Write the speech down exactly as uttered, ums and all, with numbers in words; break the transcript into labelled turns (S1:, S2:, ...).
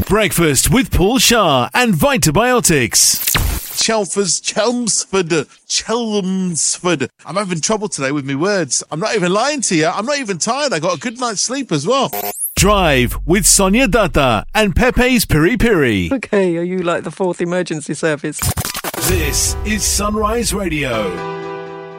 S1: Breakfast with Paul Shah and Vitabiotics.
S2: Chelfers, Chelmsford, Chelmsford. I'm having trouble today with my words. I'm not even lying to you. I'm not even tired. I got a good night's sleep as well.
S1: Drive with Sonia Datta and Pepe's Piri Piri.
S3: Okay, are you like the fourth emergency service?
S1: This is Sunrise Radio.